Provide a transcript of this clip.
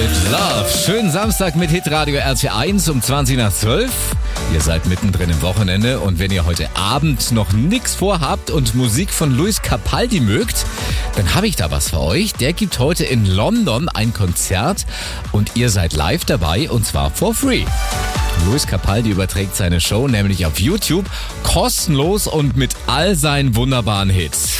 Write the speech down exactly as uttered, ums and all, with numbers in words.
mit Love. Schönen Samstag mit Hitradio R T eins um zwanzig nach zwölf. Ihr seid mittendrin im Wochenende und wenn ihr heute Abend noch nichts vorhabt und Musik von Lewis Capaldi mögt, dann habe ich da was für euch. Der gibt heute in London ein Konzert und ihr seid live dabei und zwar for free. Lewis Capaldi überträgt seine Show nämlich auf YouTube kostenlos und mit all seinen wunderbaren Hits.